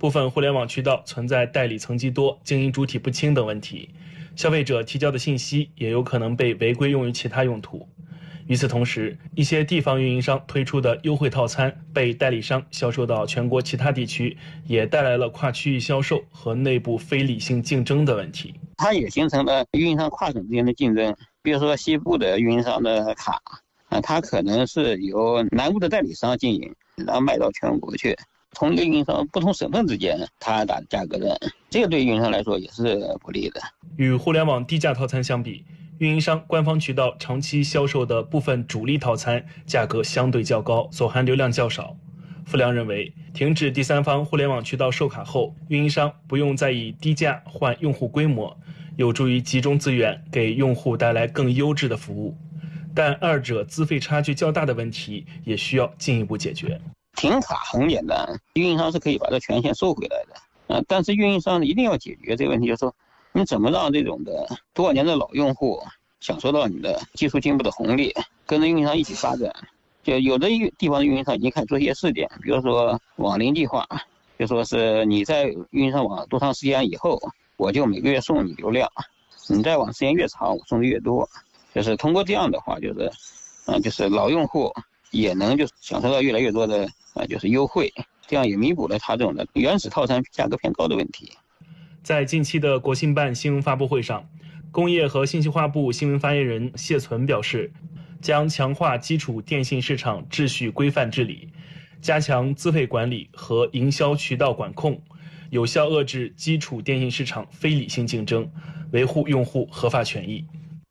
部分互联网渠道存在代理层级多、经营主体不清等问题，消费者提交的信息也有可能被违规用于其他用途。与此同时，一些地方运营商推出的优惠套餐被代理商销售到全国其他地区，也带来了跨区域销售和内部非理性竞争的问题。 它也形成了运营商跨省之间的竞争。比如说西部的运营商的卡，它可能是由南部的代理商经营，然后卖到全国去。同一个运营商不同省份之间，它打价格战，这个对运营商来说也是不利的。 与互联网低价套餐相比，运营商官方渠道长期销售的部分主力套餐价格相对较高，所含流量较少。付良认为，停止第三方互联网渠道售卡后，运营商不用再以低价换用户规模，有助于集中资源，给用户带来更优质的服务。但二者资费差距较大的问题也需要进一步解决。 停卡很简单，运营商是可以把这权限收回来的，但是运营商一定要解决这个问题，就是说你怎么让这种的多少年的老用户享受到你的技术进步的红利，跟着运营商一起发展。就有的地方的运营商已经开始做一些试点，比如说网龄计划，就说是你在运营上网多长时间以后，我就每个月送你流量，你在网时间越长，我送的越多。就是通过这样的话，就是老用户也能就享受到越来越多的就是优惠，这样也弥补了他这种的原始套餐价格偏高的问题。 在近期的国信办新闻发布会上，工业和信息化部新闻发言人谢存表示，将强化基础电信市场秩序规范治理，加强资费管理和营销渠道管控，有效遏制基础电信市场非理性竞争，维护用户合法权益。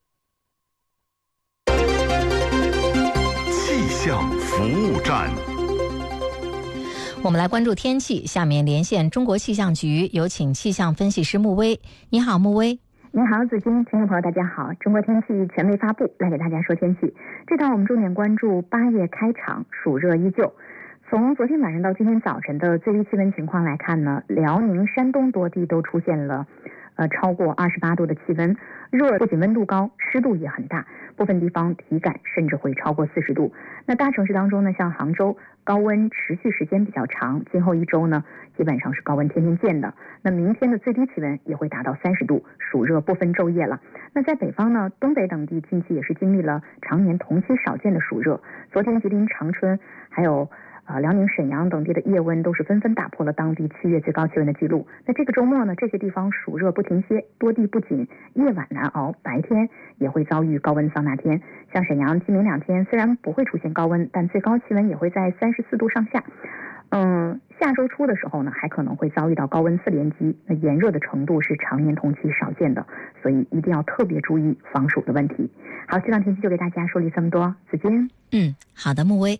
气象服务站， 我们来关注天气。下面连线中国气象局，有请气象分析师穆威。你好，穆威。 你好，子金，听众朋友大家好。中国天气权威发布，来给大家说天气。这段我们重点关注8月开场，暑热依旧。从昨天晚上到今天早晨的最低气温情况来看呢，辽宁、山东多地都出现了超过28度的气温，热不仅温度高，湿度也很大，部分地方体感甚至会超过40度。那大城市当中呢，像杭州，高温持续时间比较长，今后1周呢，基本上是高温天天见的。那明天的最低气温也会达到30度，暑热不分昼夜了。那在北方呢，东北等地近期也是经历了常年同期少见的暑热。昨天吉林长春还有辽宁沈阳等地的夜温都是纷纷打破了当地7月最高气温的记录。那这个周末呢，这些地方暑热不停歇，多地不仅夜晚难熬，白天也会遭遇高温桑拿天。像沈阳今明2天虽然不会出现高温，但最高气温也会在34度上下。下周初的时候呢，还可能会遭遇到高温4连击，那炎热的程度是常年同期少见的，所以一定要特别注意防暑的问题。好，这段天气就给大家说了这么多，子金。 好的，穆威。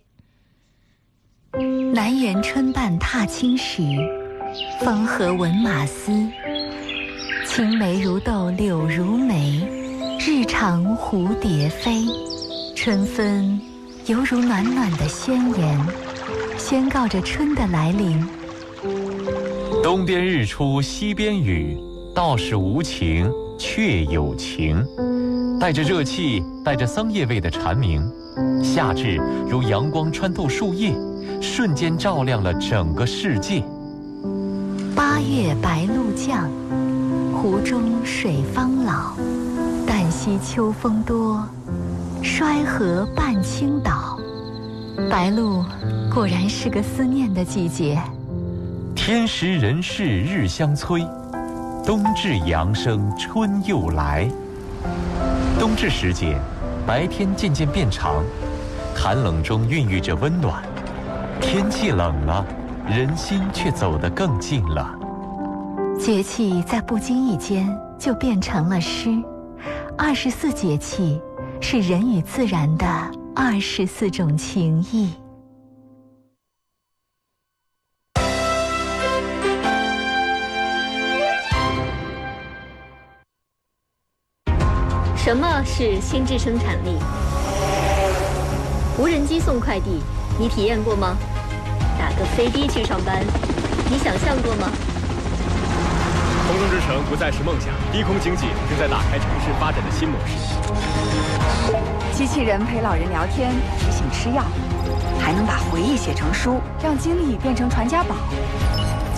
南园春半踏青时，风和闻马嘶。青梅如豆柳如眉，日长蝴蝶飞。春分犹如暖暖的宣言，宣告着春的来临。 东边日出西边雨，道是无晴却有晴。带着热气，带着桑叶味的蝉鸣，夏至如阳光穿透树叶，瞬间照亮了整个世界。 8月白露降，湖中水方老。旦夕秋风多，衰河半倾倒。白露果然是个思念的季节。 天时人事日相催，冬至阳生春又来。冬至时节，白天渐渐变长，寒冷中孕育着温暖。天气冷了，人心却走得更近了。 节气在不经意间就变成了诗。24节气是人与自然的24种情谊。 什么是心智生产力？无人机送快递，你体验过吗？打个飞的去上班，你想象过吗？ 空中之城不再是梦想，低空经济正在打开城市发展的新模式。 机器人陪老人聊天，提醒吃药，还能把回忆写成书，让经历变成传家宝。